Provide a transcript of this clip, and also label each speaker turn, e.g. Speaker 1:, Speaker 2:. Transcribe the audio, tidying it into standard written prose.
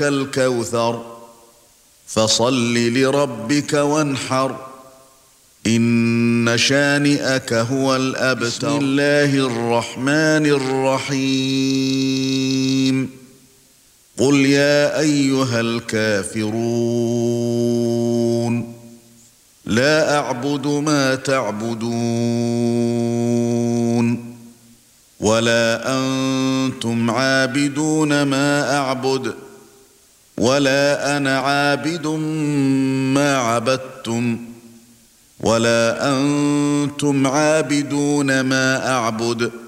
Speaker 1: الكوثر فصل لربك وانحر إن شانئك هو الأبتر. بسم الله الرحمن الرحيم قل يا أيها الكافرون لا أعبد ما تعبدون ولا أنتم عابدون ما أعبد ولا أنا عابد ما عبدتم ولا أنتم عابدون ما أعبد